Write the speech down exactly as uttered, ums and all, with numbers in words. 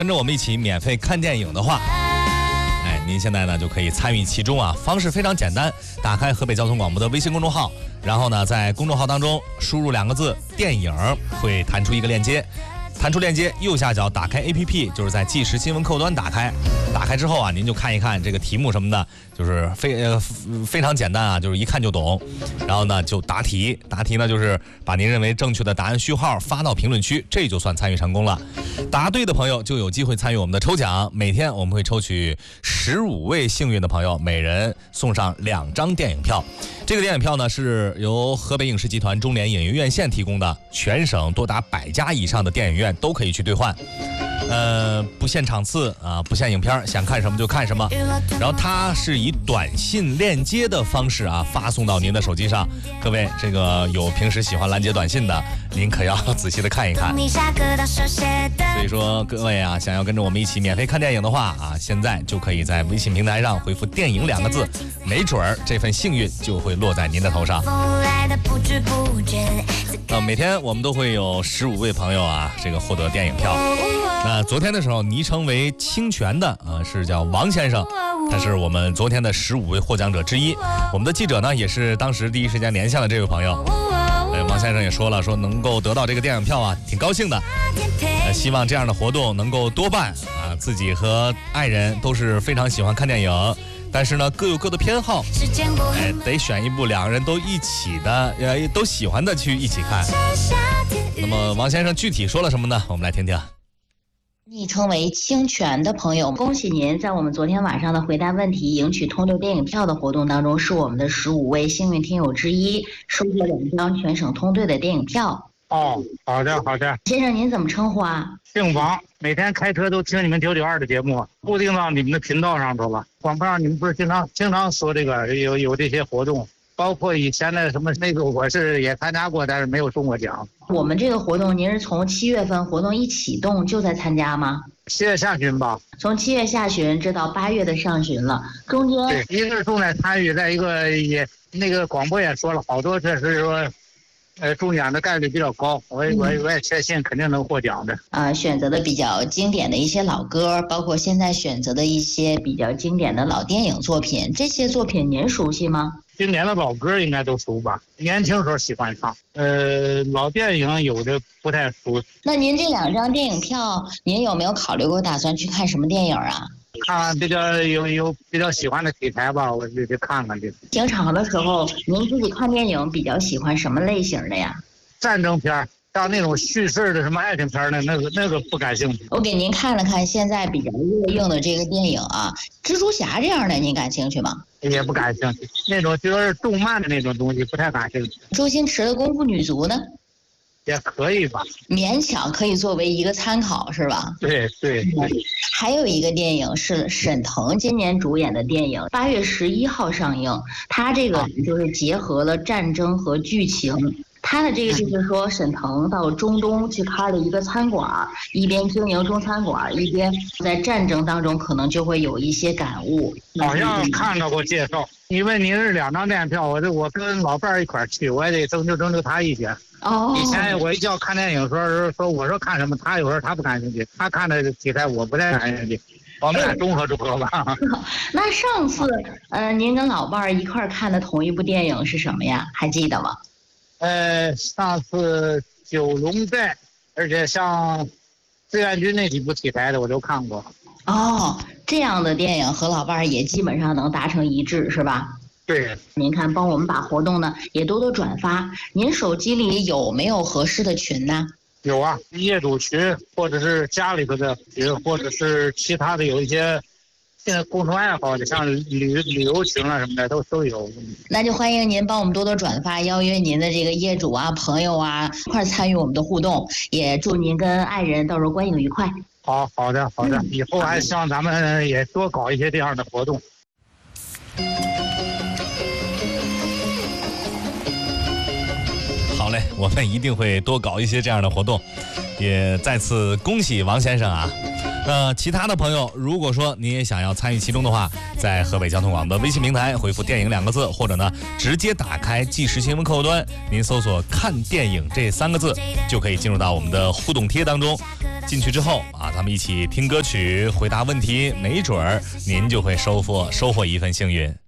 跟着我们一起免费看电影的话，哎，您现在呢就可以参与其中啊。方式非常简单，打开河北交通广播的微信公众号，然后呢在公众号当中输入两个字电影，会弹出一个链接。弹出链接，右下角打开 A P P， 就是在即时新闻客户端打开。打开之后啊，您就看一看这个题目什么的，就是非呃非常简单啊，就是一看就懂。然后呢就答题，答题呢就是把您认为正确的答案序号发到评论区，这就算参与成功了。答对的朋友就有机会参与我们的抽奖，每天我们会抽取十五位幸运的朋友，每人送上两张电影票。这个电影票呢是由河北影视集团中联影业院线提供的，全省多达百家以上的电影院都可以去兑换。呃，不限场次啊，不限影片，想看什么就看什么。然后它是以短信链接的方式啊发送到您的手机上。各位，这个有平时喜欢拦截短信的，您可要仔细的看一看。所以说，各位啊，想要跟着我们一起免费看电影的话啊，现在就可以在微信平台上回复“电影”两个字，没准儿这份幸运就会落在您的头上。呃，每天我们都会有十五位朋友啊，这个获得电影票。那昨天的时候，昵称为清泉的啊、呃，是叫王先生，他是我们昨天的十五位获奖者之一。我们的记者呢，也是当时第一时间连线了这位朋友。呃，王先生也说了，说能够得到这个电影票啊，挺高兴的。呃，希望这样的活动能够多办啊，自己和爱人都是非常喜欢看电影。但是呢，各有各的偏好，哎，得选一部两个人都一起的，呃，都喜欢的去一起看。那么王先生具体说了什么呢？我们来听听。 昵称为清泉的朋友，恭喜您在我们昨天晚上的回答问题赢取通兑电影票的活动当中，是我们的十五位幸运听友之一，收获两张全省通兑的电影票。 哦，好的好的。 先生您怎么称呼啊？ 姓王，每天开车都听你们九九二的节目，固定到你们的频道上头了。广播上你们不是经常经常说这个有有这些活动，包括以前的什么那个我是也参加过，但是没有中过奖。 我们这个活动您是从七月份活动一启动就在参加吗？ 七月下旬吧。 从七月下旬直到八月的上旬了，中间对，一个是重在参与，再一个也那个广播也说了好多，这是说呃，中奖的概率比较高，我也我也我也确信肯定能获奖的。 啊、呃，选择的比较经典的一些老歌，包括现在选择的一些比较经典的老电影作品，这些作品您熟悉吗？ 经典的老歌应该都熟吧，年轻时候喜欢唱。呃，老电影有的不太熟。 那您这两张电影票，您有没有考虑过打算去看什么电影啊？ 看比较有有比较喜欢的题材吧，我就去看看去。 平常的时候，您自己看电影比较喜欢什么类型的呀？ 战争片，像那种叙事的什么爱情片的，那个那个不感兴趣。 我给您看了看现在比较热映的这个电影啊，蜘蛛侠这样的，您感兴趣吗？ 也不感兴趣，那种就是动漫的那种东西不太感兴趣。 周星驰的《功夫女足》呢？ 也可以吧， 勉强可以作为一个参考，是吧？ 对对对。 还有一个电影是沈腾今年主演的电影，八月十一号上映。他这个就是结合了战争和剧情。他的这个就是说，沈腾到中东去开了一个餐馆，一边经营中餐馆，一边在战争当中可能就会有一些感悟。 好像看到过介绍。因为您是两张电影票，我这我跟老伴儿一块儿去，我也得征求征求他意见。 哦， 以前我一叫看电影说说我说看什么，他有时候他不感兴趣，他看的题材我不太感兴趣，我们俩综合综合吧。 那上次呃，您跟老伴儿一块儿看的同一部电影是什么呀？还记得吗？ 呃，上次九龙寨，而且像志愿军那几部题材的我都看过。 哦，这样的电影和老伴儿也基本上能达成一致，是吧？ 对。 您看，帮我们把活动呢也多多转发。您手机里有没有合适的群呢？ 有啊，业主群，或者是家里头的群，或者是其他的有一些现在共同爱好的，像旅旅游群啊什么的都都有。 那就欢迎您帮我们多多转发，邀约您的这个业主啊、朋友啊一块参与我们的互动，也祝您跟爱人到时候观影愉快。 好好的好的，嗯、以后还希望咱们也多搞一些这样的活动。 好嘞，我们一定会多搞一些这样的活动，也再次恭喜王先生啊！呃，其他的朋友，如果说您也想要参与其中的话，在河北交通广播的微信平台回复“电影”两个字，或者呢直接打开即时新闻客户端，您搜索“看电影”这三个字，就可以进入到我们的互动贴当中。 进去之后啊，咱们一起听歌曲，回答问题，没准儿您就会收获收获一份幸运。